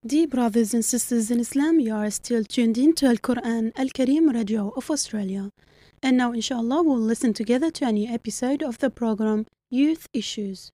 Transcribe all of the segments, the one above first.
Dear brothers and sisters in Islam, you are still tuned in to Al Quran Al Kareem Radio of Australia. And now, inshallah, we'll listen together to a new episode of the program Youth Issues.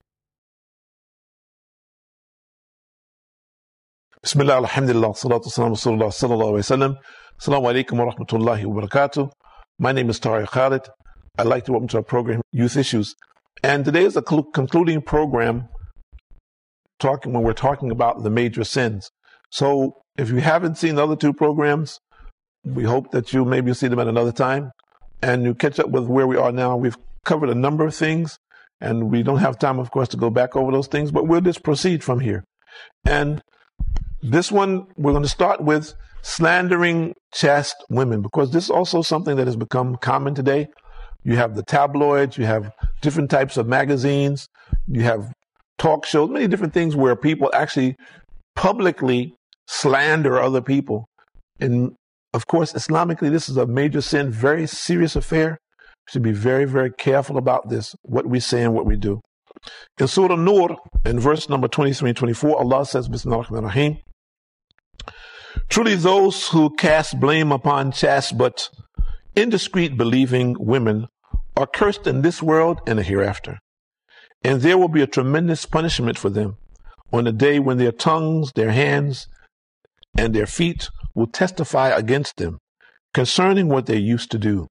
Bismillah, alhamdulillah, salatu wassalamu rasulullah sallallahu alayhi wa sallam. Assalamu alaikum wa rahmatullahi wa barakatuh. My name is Tariq Khalid. I'd like to welcome to our program, Youth Issues. And today is a concluding program when we're talking about the major sins. So if you haven't seen the other two programs, we hope that you maybe see them at another time and you catch up with where we are now. We've covered a number of things and we don't have time, of course, to go back over those things, but we'll just proceed from here. And this one, we're going to start with slandering chaste women, because this is also something that has become common today. You have the tabloids, you have different types of magazines, you have talk shows, many different things where people actually publicly slander other people. And of course, Islamically, this is a major sin, very serious affair. We should be very, very careful about this, what we say and what we do. In Surah Nur, in verse number 23 and 24, Allah says, Bismillah ar-Rahman ar-Rahim, truly those who cast blame upon chaste but indiscreet believing women are cursed in this world and the hereafter. And there will be a tremendous punishment for them on the day when their tongues, their hands, and their feet will testify against them concerning what they used to do.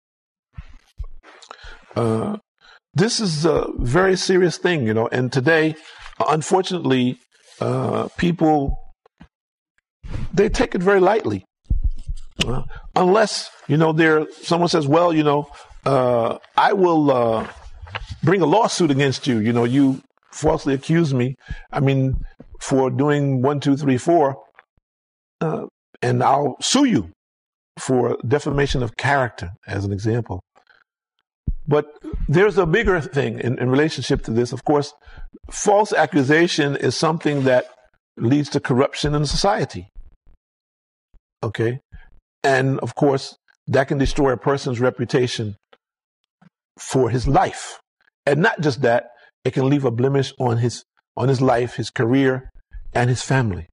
This is a very serious thing, and today, unfortunately, people, they take it very lightly. Unless, someone says, well, I will bring a lawsuit against you. You falsely accuse me, for doing 1, 2, 3, 4, and I'll sue you for defamation of character, as an example. But there's a bigger thing in relationship to this. Of course, false accusation is something that leads to corruption in society. Okay? And of course, that can destroy a person's reputation for his life. And not just that, it can leave a blemish on his life, his career, and his family.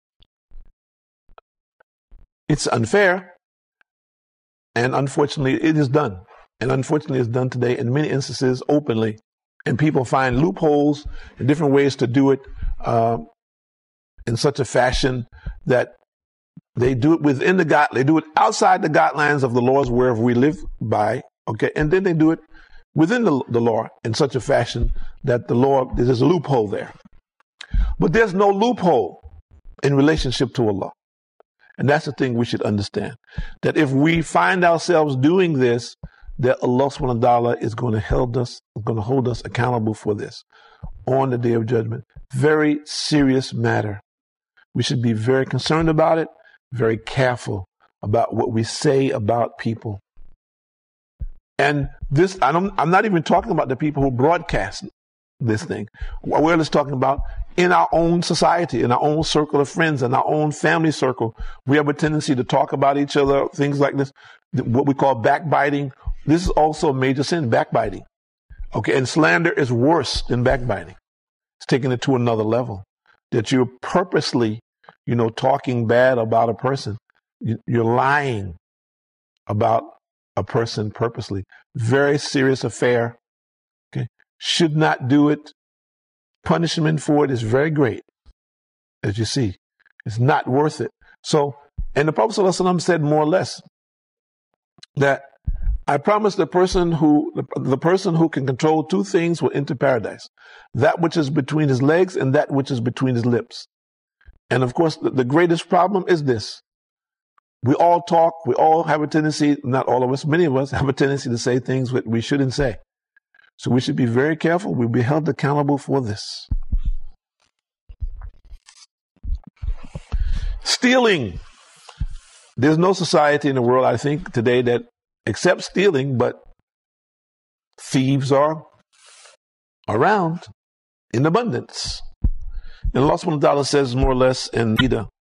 It's unfair, and unfortunately, it is done. And unfortunately, it's done today in many instances openly. And people find loopholes and different ways to do it in such a fashion that they do it within they do it outside the guidelines of the laws wherever we live by, okay? And then they do it within the law in such a fashion that there's a loophole there. But there's no loophole in relationship to Allah. And that's the thing we should understand. That if we find ourselves doing this, that Allah subhanahu wa ta'ala is going to hold us accountable for this on the Day of Judgment. Very serious matter. We should be very concerned about it, very careful about what we say about people. And this, I'm not even talking about the people who broadcast this thing. We're just talking about in our own society, in our own circle of friends, in our own family circle. We have a tendency to talk about each other, things like this, what we call backbiting. This is also a major sin, backbiting. Okay, and slander is worse than backbiting. It's taking it to another level. That you're purposely, talking bad about a person. You're lying about a person purposely. Very serious affair. Okay, should not do it. Punishment for it is very great, as you see. It's not worth it. So, and the Prophet ﷺ said more or less that I promise the person who can control two things will enter paradise. That which is between his legs and that which is between his lips. And of course, the greatest problem is this. We all talk, we all have a tendency, not all of us, many of us have a tendency to say things that we shouldn't say. So we should be very careful. We'll be held accountable for this. Stealing. There's no society in the world, I think, today that accepts stealing, but thieves are around in abundance. And Allah subhanahu wa ta'ala says more or less in Ida,